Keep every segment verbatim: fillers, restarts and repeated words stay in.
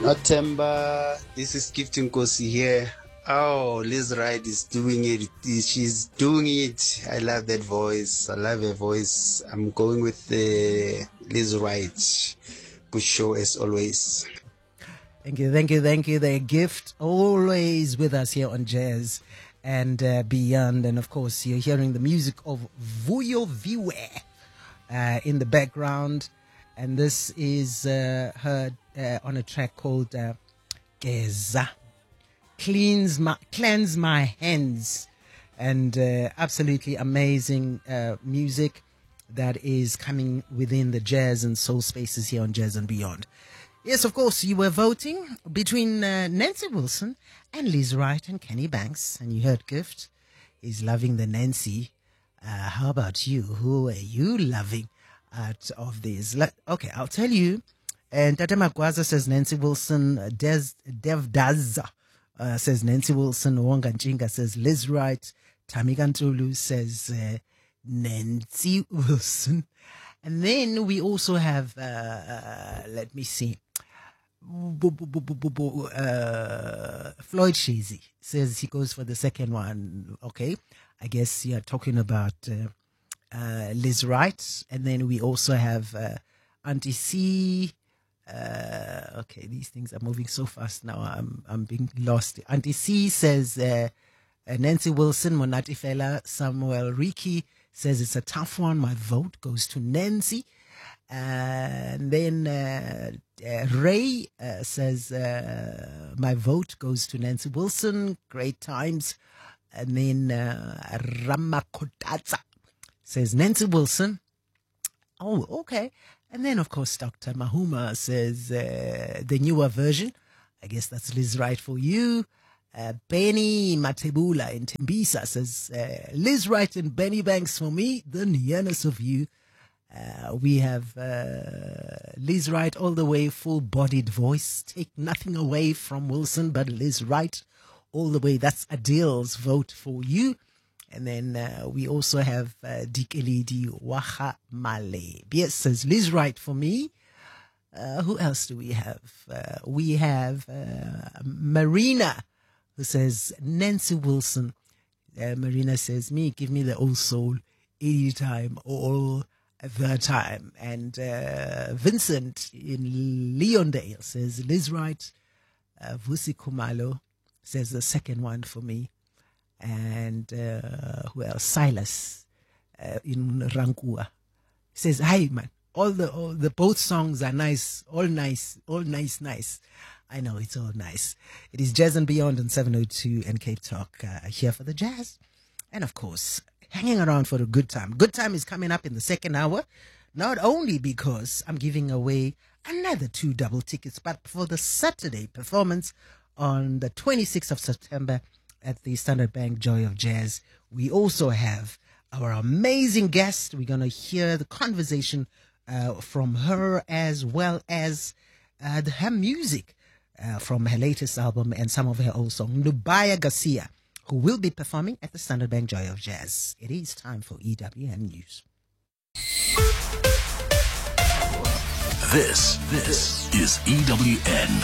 Atemba, this is Gifting Kosi here. Oh, Liz Wright is doing it. She's doing it. I love that voice. I love her voice. I'm going with the Liz Wright. Good show as always. Thank you, thank you, thank you. The gift always with us here on Jazz and uh, Beyond. And of course, you're hearing the music of Vuyo Viwe uh, in the background. And this is uh, heard uh, on a track called uh, Geza. Cleans my, cleanse my hands. And uh, absolutely amazing uh, music that is coming within the jazz and soul spaces here on Jazz and Beyond. Yes, of course, you were voting between uh, Nancy Wilson and Liz Wright and Kenny Banks. And you heard Gift is loving the Nancy. Uh, how about you? Who are you loving out of these? Let, okay, I'll tell you. And Tata Magwaza says Nancy Wilson. Uh, Des, Dev Daz uh, says Nancy Wilson. Wonga Nchinga says Liz Wright. Tamika Ntulu says uh, Nancy Wilson. And then we also have, uh, uh, let me see, uh, Floyd Shazy says he goes for the second one. Okay, I guess you're talking about uh, uh, Liz Wright. And then we also have uh, Auntie C. Uh, okay, these things are moving so fast now. I'm I'm being lost. Auntie C says uh, uh, Nancy Wilson, Monati Fela, Samuel Riki says it's a tough one. My vote goes to Nancy. Uh, and then uh, uh, Ray uh, says uh, my vote goes to Nancy Wilson. Great times. And then uh, Ramakotatsa says Nancy Wilson. Oh, okay. And then, of course, Doctor Mahuma says uh, the newer version. I guess that's Liz Wright for you. Uh, Benny Matebula in Tembisa says, uh, Liz Wright and Benny Banks for me, the nearness of you. Uh, we have uh, Liz Wright all the way, full-bodied voice. Take nothing away from Wilson, but Liz Wright all the way. That's Adele's vote for you. And then uh, we also have uh, Dikeledi Waha Male. Yes, says Liz Wright for me. Uh, who else do we have? Uh, we have uh, Marina, who says Nancy Wilson. Uh, Marina says, me, give me the old soul anytime, all the time. And uh, Vincent in Leondale says Liz Wright. Uh, Vusi Kumalo says the second one for me. And uh, who else? Silas uh, in Rankua says, hi, man. All the, all the both songs are nice, all nice, all nice, nice. I know it's all nice. It is Jazz and Beyond on seven oh two and Cape Talk uh, here for the jazz. And of course, hanging around for a good time. Good time is coming up in the second hour, not only because I'm giving away another two double tickets, but for the Saturday performance on the twenty-sixth of September at the Standard Bank Joy of Jazz. We also have our amazing guest. We're going to hear the conversation uh, from her as well as uh, the, her music. Uh, from her latest album and some of her old songs, Nubaya Garcia, who will be performing at the Standard Bank Joy of Jazz. It is time for E W N News. This, this is E W N.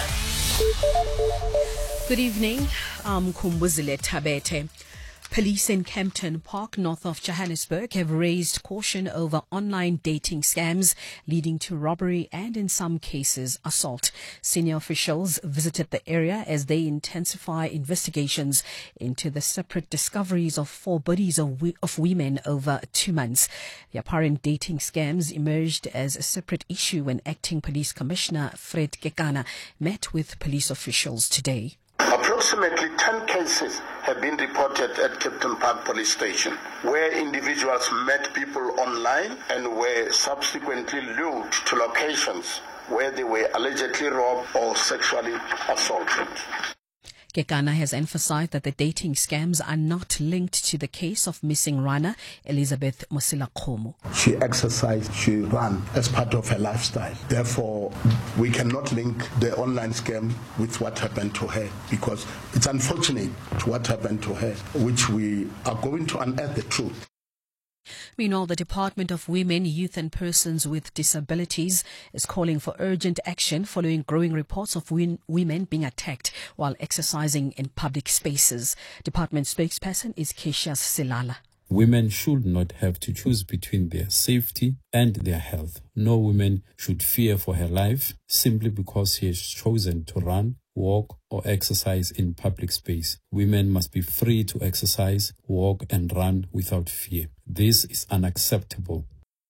Good evening. I'm Kumbuzile Tabete. Police in Kempton Park, north of Johannesburg, have raised caution over online dating scams leading to robbery and, in some cases, assault. Senior officials visited the area as they intensify investigations into the separate discoveries of four bodies of, we- of women over two months. The apparent dating scams emerged as a separate issue when Acting Police Commissioner Fred Kekana met with police officials today. Approximately ten cases have been reported at Kempton Park Police Station, where individuals met people online and were subsequently lured to locations where they were allegedly robbed or sexually assaulted. Kekana has emphasized that the dating scams are not linked to the case of missing runner Elizabeth Mosila-Khomo. She exercised, she ran as part of her lifestyle. Therefore, we cannot link the online scam with what happened to her, because it's unfortunate what happened to her, which we are going to unearth the truth. Meanwhile, the Department of Women, Youth and Persons with Disabilities is calling for urgent action following growing reports of win- women being attacked while exercising in public spaces. Department spokesperson is Keisha Silala. Women should not have to choose between their safety and their health. No woman should fear for her life simply because she has chosen to run, walk, or exercise in public space. Women must be free to exercise, walk, and run without fear. This is unacceptable.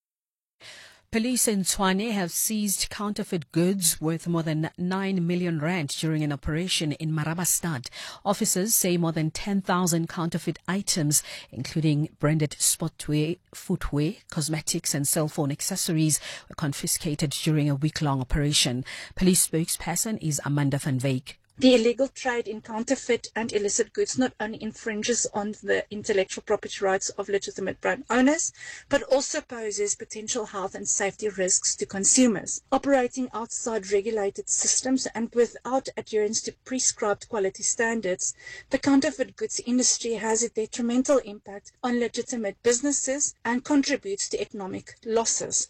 Police in Tshwane have seized counterfeit goods worth more than nine million rand during an operation in Marabastad. Officers say more than ten thousand counterfeit items, including branded sportwear, footwear, cosmetics and cell phone accessories, were confiscated during a week-long operation. Police spokesperson is Amanda van Wyk. The illegal trade in counterfeit and illicit goods not only infringes on the intellectual property rights of legitimate brand owners, but also poses potential health and safety risks to consumers. Operating outside regulated systems and without adherence to prescribed quality standards, the counterfeit goods industry has a detrimental impact on legitimate businesses and contributes to economic losses.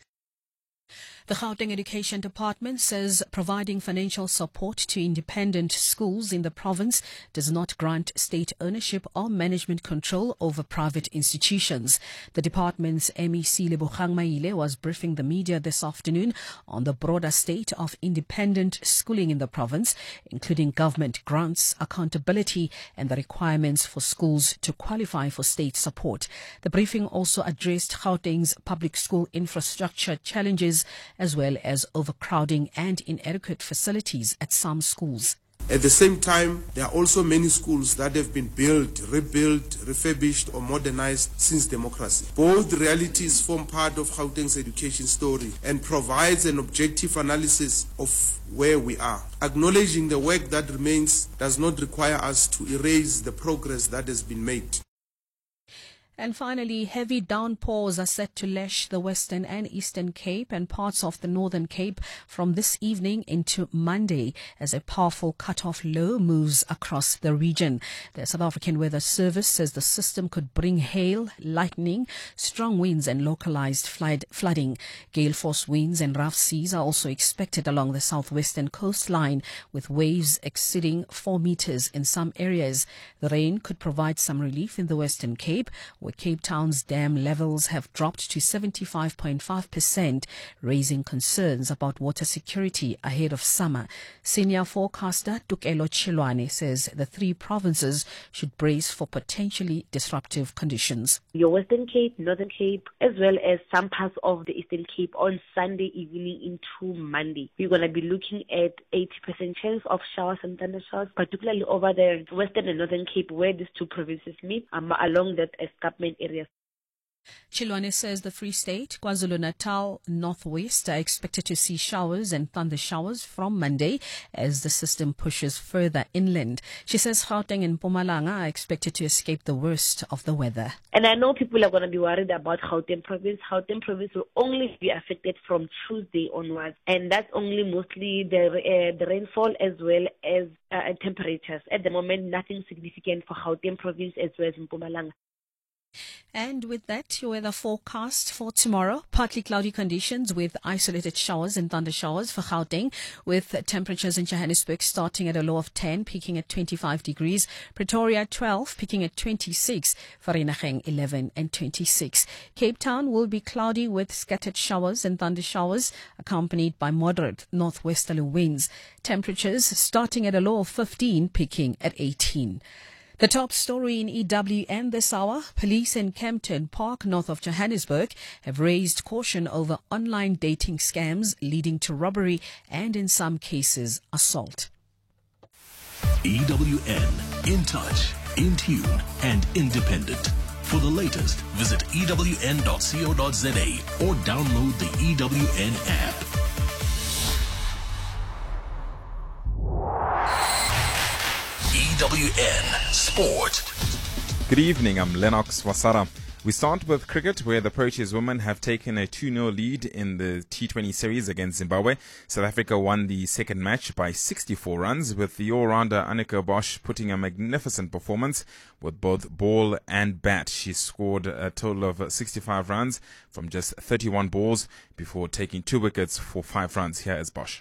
The Gauteng Education Department says providing financial support to independent schools in the province does not grant state ownership or management control over private institutions. The department's M E C Lebogang Maile was briefing the media this afternoon on the broader state of independent schooling in the province, including government grants, accountability, and the requirements for schools to qualify for state support. The briefing also addressed Gauteng's public school infrastructure challenges, as well as overcrowding and inadequate facilities at some schools. At the same time, there are also many schools that have been built, rebuilt, refurbished or modernized since democracy. Both realities form part of Gauteng's education story and provides an objective analysis of where we are. Acknowledging the work that remains does not require us to erase the progress that has been made. And finally, heavy downpours are set to lash the Western and Eastern Cape and parts of the Northern Cape from this evening into Monday as a powerful cut-off low moves across the region. The South African Weather Service says the system could bring hail, lightning, strong winds and localized flood, flooding. Gale force winds and rough seas are also expected along the southwestern coastline, with waves exceeding four meters in some areas. The rain could provide some relief in the Western Cape, where Cape Town's dam levels have dropped to seventy-five point five percent, raising concerns about water security ahead of summer. Senior forecaster Tukelo Chilwane says the three provinces should brace for potentially disruptive conditions. Your Western Cape, Northern Cape, as well as some parts of the Eastern Cape on Sunday evening into Monday. We're going to be looking at eighty percent chance of showers and thundershowers, particularly over the Western and Northern Cape where these two provinces meet, um, along that escarpment areas. Chilwane says the Free State, KwaZulu-Natal, Northwest are expected to see showers and thunder showers from Monday as the system pushes further inland. She says Gauteng and Mpumalanga are expected to escape the worst of the weather. And I know people are going to be worried about Gauteng province. Gauteng province will only be affected from Tuesday onwards, and that's only mostly the uh, the rainfall as well as uh, temperatures. At the moment, nothing significant for Gauteng province as well as Mpumalanga. And with that, your weather forecast for tomorrow. Partly cloudy conditions with isolated showers and thunder showers for Gauteng, with temperatures in Johannesburg starting at a low of ten, peaking at twenty-five degrees. Pretoria twelve, peaking at twenty-six. Vereeniging eleven and twenty-six. Cape Town will be cloudy with scattered showers and thunder showers, accompanied by moderate northwesterly winds. Temperatures starting at a low of fifteen, peaking at eighteen. The top story in E W N this hour, police in Kempton Park, north of Johannesburg, have raised caution over online dating scams leading to robbery and, in some cases, assault. E W N, in touch, in tune, and independent. For the latest, visit E W N dot co dot za or download the E W N app. E W N Sport. Good evening, I'm Lennox Wasara. We start with cricket, where the Proteas women have taken a two nil lead in the T twenty series against Zimbabwe. South Africa won the second match by sixty-four runs, with the all-rounder Annika Bosch putting a magnificent performance with both ball and bat. She scored a total of sixty-five runs from just thirty-one balls before taking two wickets for five runs. Here is Bosch.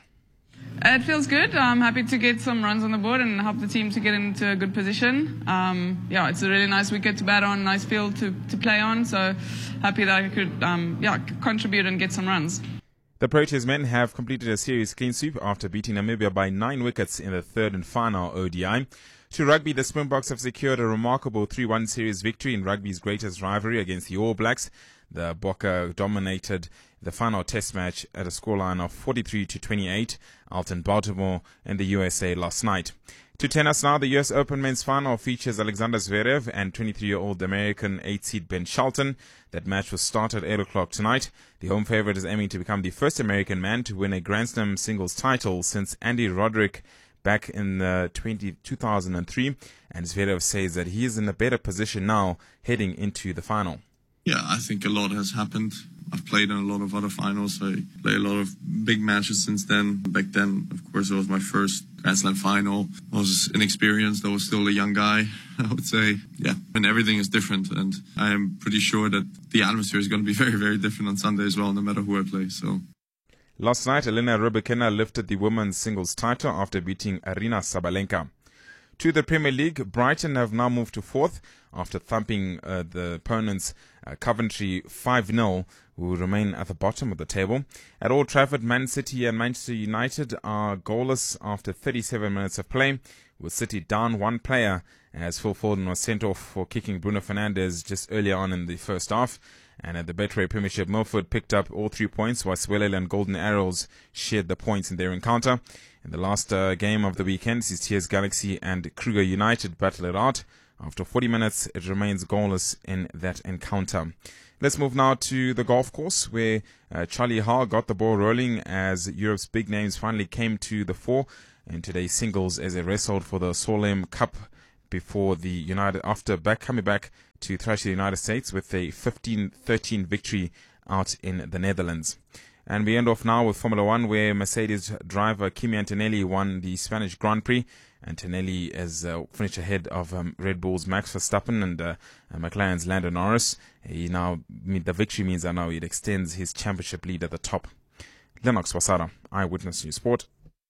It feels good. I'm happy to get some runs on the board and help the team to get into a good position. Um, yeah, it's a really nice wicket to bat on, nice field to, to play on. So happy that I could um, yeah, contribute and get some runs. The Proteas men have completed a series clean sweep after beating Namibia by nine wickets in the third and final O D I. To rugby, the Springboks have secured a remarkable three one series victory in rugby's greatest rivalry against the All Blacks. The Bokke dominated the final test match at a scoreline of forty-three to twenty-eight out in Baltimore in the U S A last night. To tennis now, the U S Open men's final features Alexander Zverev and twenty-three-year-old American eight-seed Ben Shelton. That match will start at eight o'clock tonight. The home favorite is aiming to become the first American man to win a Grand Slam singles title since Andy Roddick back in uh, two thousand three, and Zverev says that he is in a better position now heading into the final. Yeah, I think a lot has happened. I've played in a lot of other finals. I played a lot of big matches since then. Back then, of course, it was my first Grand Slam final. I was inexperienced. I was still a young guy, I would say. Yeah, and everything is different. And I am pretty sure that the atmosphere is going to be very, very different on Sunday as well, no matter who I play. So. Last night, Elena Rybakina lifted the women's singles title after beating Aryna Sabalenka. To the Premier League, Brighton have now moved to fourth after thumping uh, the opponents uh, Coventry five nil, who remain at the bottom of the table. At Old Trafford, Man City and Manchester United are goalless after thirty-seven minutes of play, with City down one player as Phil Foden was sent off for kicking Bruno Fernandes just earlier on in the first half. And at the Betway Premiership, Milford picked up all three points, while Swellel and Golden Arrows shared the points in their encounter. In the last uh, game of the weekend, Tears Galaxy and Kruger United battled it out. After forty minutes, it remains goalless in that encounter. Let's move now to the golf course, where uh, Charlie Hall got the ball rolling as Europe's big names finally came to the fore in today's singles as they wrestled for the Solheim Cup before the United, after back coming back to thrash the United States with a fifteen thirteen victory out in the Netherlands. And we end off now with Formula One, where Mercedes driver Kimi Antonelli won the Spanish Grand Prix. Antonelli has uh, finished ahead of um, Red Bull's Max Verstappen and uh, uh, McLaren's Lando Norris. He now, the victory means that now it extends his championship lead at the top. Lennox Wasara, Eyewitness News Sport.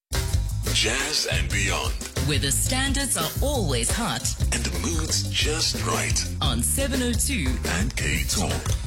Jazz and beyond, where the standards are always hot and the mood's just right. On seven oh two and K Talk.